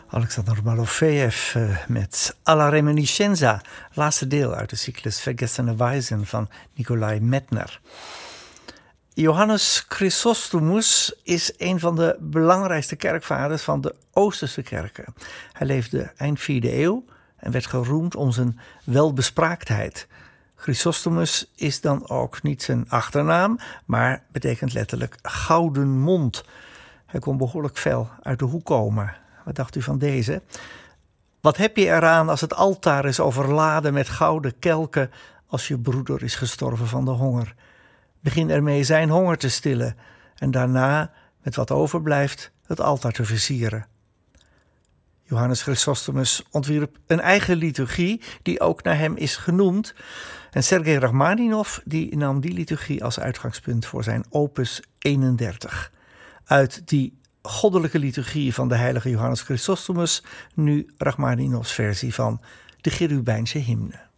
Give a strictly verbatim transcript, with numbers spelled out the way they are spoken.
Alexander Malofeev uh, met Alla Reminiscenza, laatste deel uit de cyclus Vergessene Weisen van Nikolai Medtner. Johannes Chrysostomus is een van de belangrijkste kerkvaders van de Oosterse kerken. Hij leefde eind vierde eeuw en werd geroemd om zijn welbespraaktheid. Chrysostomus is dan ook niet zijn achternaam, maar betekent letterlijk gouden mond. Hij kon behoorlijk fel uit de hoek komen. Wat dacht u van deze? Wat heb je eraan als het altaar is overladen met gouden kelken als je broeder is gestorven van de honger? Begin ermee zijn honger te stillen en daarna, met wat overblijft, het altaar te versieren. Johannes Chrysostomus ontwierp een eigen liturgie die ook naar hem is genoemd. En Sergei Rachmaninov die nam die liturgie als uitgangspunt voor zijn opus eenendertig. Uit die goddelijke liturgie van de heilige Johannes Chrysostomus nu Rachmaninovs versie van de Cherubijnse hymne.